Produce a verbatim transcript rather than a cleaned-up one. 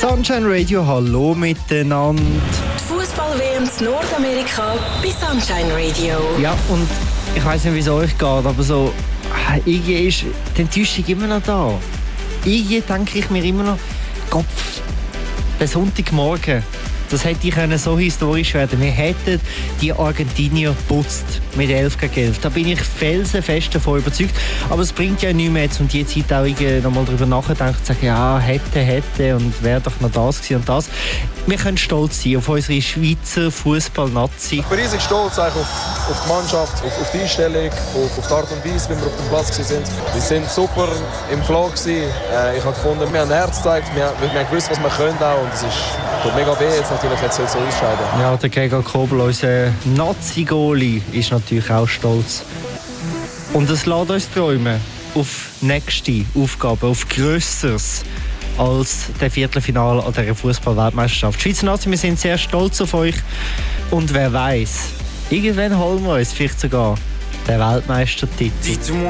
Sunshine Radio, hallo miteinander. Die Fußball-W M in Nordamerika bei Sunshine Radio. Ja, und ich weiss nicht, wie es euch geht, aber so, irgendwie ist die Enttäuschung immer noch da. Irgendwie denke ich mir immer noch, Gott, der Sonntagmorgen, das hätte können so historisch werden. Wir hätten die Argentinier geputzt mit elf gegen elf. Da bin ich felsenfest davon überzeugt. Aber es bringt ja nichts mehr jetzt und die Zeit auch nochmal darüber nachdenken und sagen, ja, hätte, hätte und wäre doch noch das gewesen und das. Wir können stolz sein auf unsere Schweizer Fußball-Nazi. Ich bin riesig stolz auf, auf die Mannschaft, auf, auf die Einstellung, auf, auf die Art und Weise, wie wir auf dem Platz waren. Wir sind super im Flow gewesen. Äh, ich habe gefunden, wir haben Herz gezeigt, wir, wir haben gewusst, was wir können auch. Und es ist tut mega weh, jetzt natürlich jetzt so ausscheiden. Ja, der Gregor Kobel, unser Nazi-Goalie, ist natürlich auch stolz. Und es lässt uns träumen auf nächste Aufgaben, auf Grösseres als der Viertelfinale an dieser Fußball-Weltmeisterschaft. Die Schweizer Nazi, wir sind sehr stolz auf euch. Und wer weiß, irgendwann holen wir uns vielleicht sogar den Weltmeistertitel.